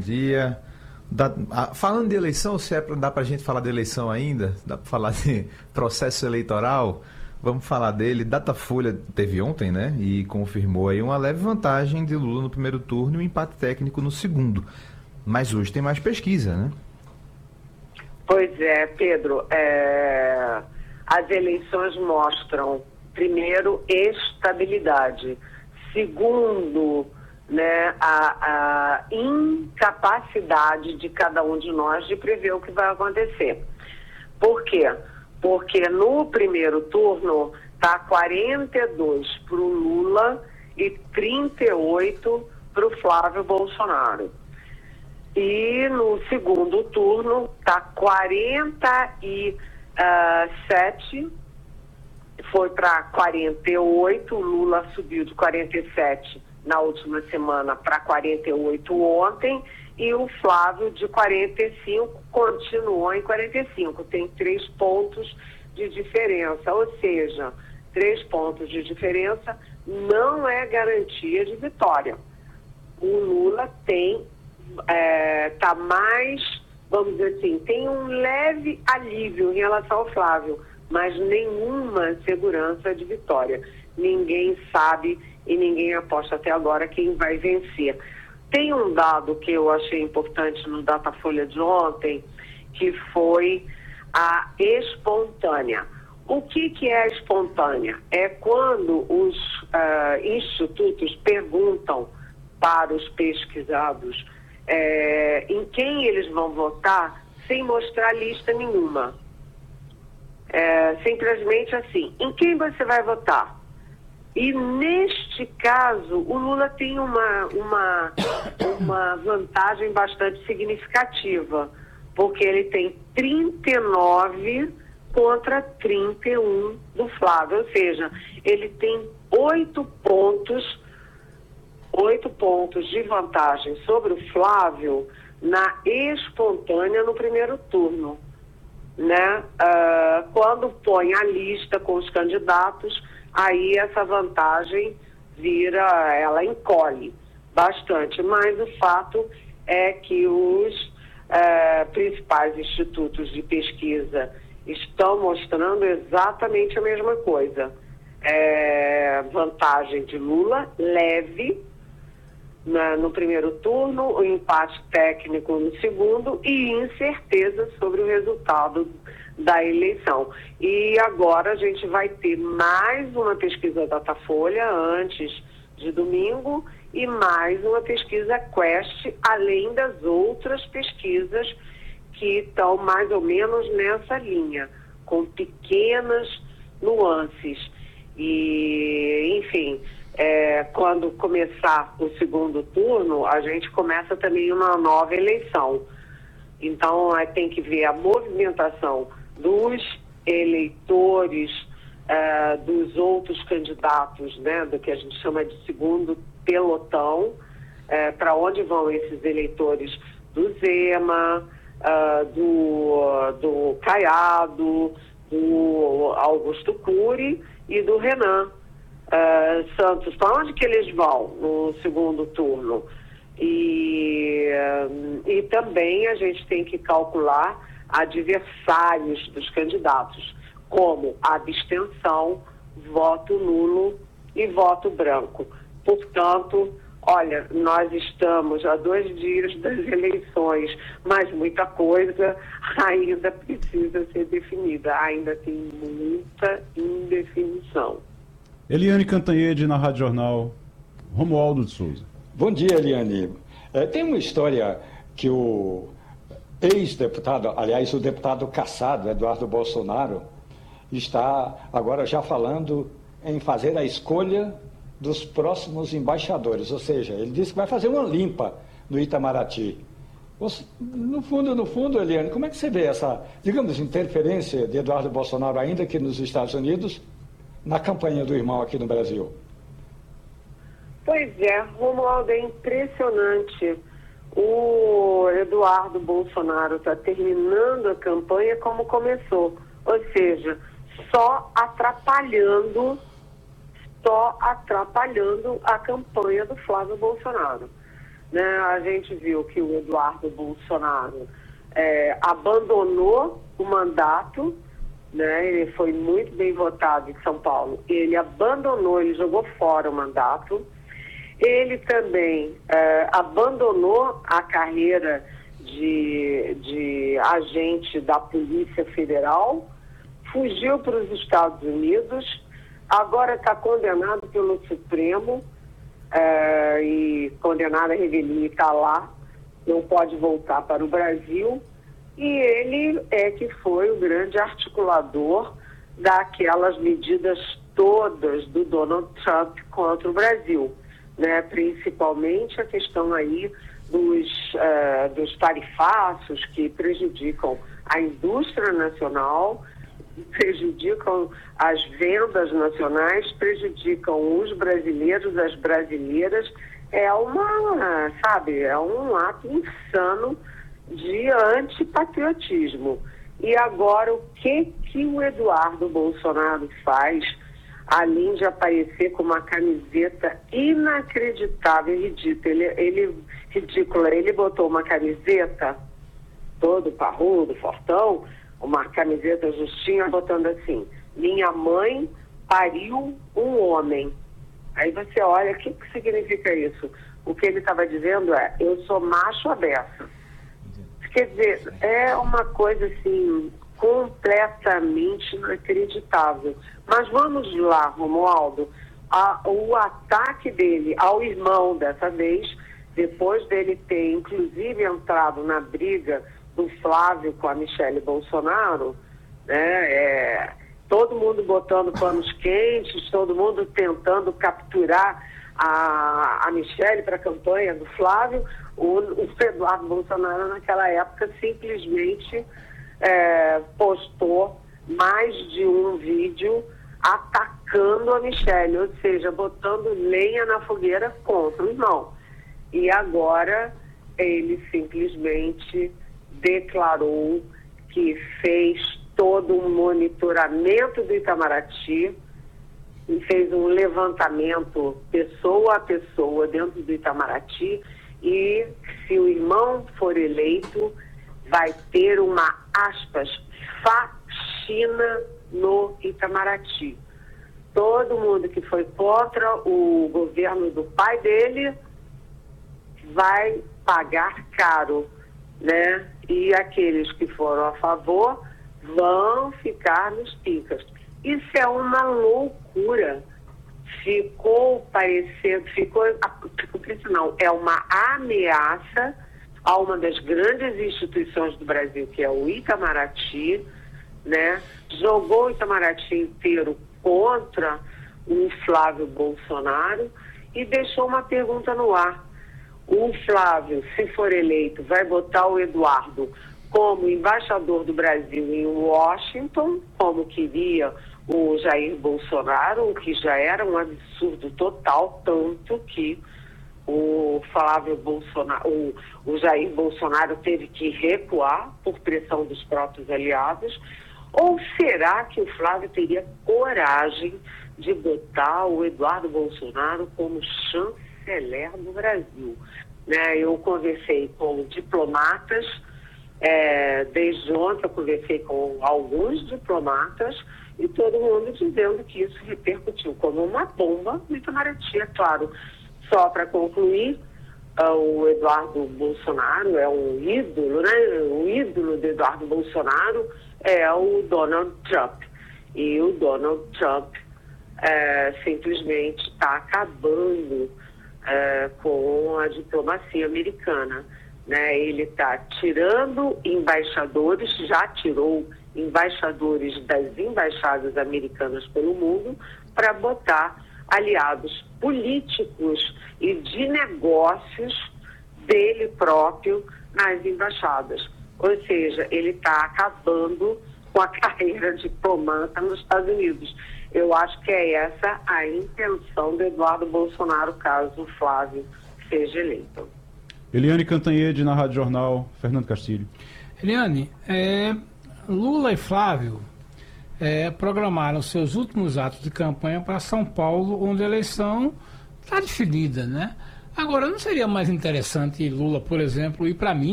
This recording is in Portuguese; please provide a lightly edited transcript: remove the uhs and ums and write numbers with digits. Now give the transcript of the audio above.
dia. Falando de eleição, se dá para a gente falar de eleição ainda, dá para falar de processo eleitoral, vamos falar dele. Datafolha teve ontem, né? E confirmou aí uma leve vantagem de Lula no primeiro turno e um empate técnico no segundo. Mas hoje tem mais pesquisa, né? Pois é, Pedro. As eleições mostram, primeiro, estabilidade. Segundo, né, a incapacidade de cada um de nós de prever o que vai acontecer. Por quê? Porque no primeiro turno está 42 para o Lula e 38 para o Flávio Bolsonaro. E no segundo turno está 47, foi para 48, o Lula subiu de 47 na última semana para 48 ontem, e o Flávio de 45 continuou em 45. Tem 3 pontos de diferença, ou seja, 3 pontos de diferença não é garantia de vitória. O Lula está mais, vamos dizer assim, tem um leve alívio em relação ao Flávio, mas nenhuma segurança de vitória. Ninguém sabe e ninguém aposta até agora quem vai vencer. Tem um dado que eu achei importante no Datafolha de ontem, que foi a espontânea. O que é a espontânea? É quando os institutos perguntam para os pesquisados em quem eles vão votar sem mostrar lista nenhuma. Simplesmente assim, em quem você vai votar? E neste caso, o Lula tem uma vantagem bastante significativa, porque ele tem 39 contra 31 do Flávio, ou seja, ele tem 8 pontos de vantagem sobre o Flávio na espontânea no primeiro turno, né? Quando põe a lista com os candidatos, aí essa vantagem ela encolhe bastante, mas o fato é que os principais institutos de pesquisa estão mostrando exatamente a mesma coisa. Vantagem de Lula, leve, no primeiro turno, o empate técnico no segundo e incerteza sobre o resultado da eleição. E agora a gente vai ter mais uma pesquisa Datafolha antes de domingo e mais uma pesquisa Quest, além das outras pesquisas que estão mais ou menos nessa linha, com pequenas nuances. E, enfim, quando começar o segundo turno, a gente começa também uma nova eleição. Então, tem que ver a movimentação dos eleitores, dos outros candidatos, né, do que a gente chama de segundo pelotão, para onde vão esses eleitores do Zema, do Caiado, do Augusto Cury e do Renan Santos. Para onde que eles vão no segundo turno? E também a gente tem que calcular adversários dos candidatos, como abstenção, voto nulo e voto branco. Portanto, olha, nós estamos a 2 dias das eleições, mas muita coisa ainda precisa ser definida, ainda tem muita indefinição. Eliane Cantanhede, na Rádio Jornal, Romualdo de Souza. Bom dia, Eliane. Tem uma história que o ex-deputado, aliás, o deputado cassado, Eduardo Bolsonaro, está agora já falando em fazer a escolha dos próximos embaixadores, ou seja, ele disse que vai fazer uma limpa no Itamaraty. No fundo, Eliane, como é que você vê essa, digamos, interferência de Eduardo Bolsonaro, ainda que nos Estados Unidos, na campanha do irmão aqui no Brasil? Pois é, Romualdo, é impressionante. O Eduardo Bolsonaro está terminando a campanha como começou, ou seja, só atrapalhando a campanha do Flávio Bolsonaro. né? A gente viu que o Eduardo Bolsonaro abandonou o mandato, né? Ele foi muito bem votado em São Paulo. Ele abandonou, ele jogou fora o mandato. Ele também abandonou a carreira de agente da Polícia Federal, fugiu para os Estados Unidos, agora está condenado pelo Supremo, e condenado à revelia, está lá, não pode voltar para o Brasil. E ele é que foi o grande articulador daquelas medidas todas do Donald Trump contra o Brasil, né? Principalmente a questão aí dos tarifaços que prejudicam a indústria nacional, prejudicam as vendas nacionais, prejudicam os brasileiros, as brasileiras. É um ato insano de antipatriotismo. E agora, o que o Eduardo Bolsonaro faz, além de aparecer com uma camiseta inacreditável e ridícula? Ele botou uma camiseta, todo parrudo, fortão, uma camiseta justinha, botando assim: minha mãe pariu um homem. Aí você olha, o que significa isso? O que ele estava dizendo é: eu sou macho à beça. Quer dizer, é uma coisa assim completamente inacreditável. Mas vamos lá, Romualdo, o ataque dele ao irmão dessa vez, depois dele ter inclusive entrado na briga do Flávio com a Michele Bolsonaro, né? Todo mundo botando panos quentes, todo mundo tentando capturar a Michele para a campanha do Flávio. O Eduardo Bolsonaro, naquela época, simplesmente postou mais de um vídeo atacando a Michele, ou seja, botando lenha na fogueira contra o irmão. E agora ele simplesmente declarou que fez todo um monitoramento do Itamaraty e fez um levantamento pessoa a pessoa dentro do Itamaraty, e se o irmão for eleito, vai ter uma, aspas, faxina no Itamaraty. Todo mundo que foi contra o governo do pai dele vai pagar caro, né? E aqueles que foram a favor vão ficar nos picas. Isso é uma loucura. É uma ameaça a uma das grandes instituições do Brasil, que é o Itamaraty, né? Jogou o Itamaraty inteiro contra o Flávio Bolsonaro e deixou uma pergunta no ar. O Flávio, se for eleito, vai botar o Eduardo como embaixador do Brasil em Washington, como queria o Jair Bolsonaro, o que já era um absurdo total, tanto que o Jair Bolsonaro teve que recuar por pressão dos próprios aliados. Ou será que o Flávio teria coragem de botar o Eduardo Bolsonaro como chanceler do Brasil? Né? Eu conversei com diplomatas, desde ontem eu conversei com alguns diplomatas, e todo mundo dizendo que isso repercutiu como uma bomba no Itamaraty, é claro. Só para concluir, o Eduardo Bolsonaro é um ídolo, né? O ídolo do Eduardo Bolsonaro é o Donald Trump. E o Donald Trump simplesmente está acabando com a diplomacia americana, né? Ele está tirando embaixadores, já tirou embaixadores das embaixadas americanas pelo mundo para botar aliados políticos e de negócios dele próprio nas embaixadas. Ou seja, ele está acabando com a carreira diplomata nos Estados Unidos. Eu acho que é essa a intenção do Eduardo Bolsonaro, caso o Flávio seja eleito. Eliane Cantanhede, na Rádio Jornal, Fernando Castilho. Eliane, Lula e Flávio programaram seus últimos atos de campanha para São Paulo, onde a eleição está definida, né? Agora, não seria mais interessante Lula, por exemplo, ir para Minas?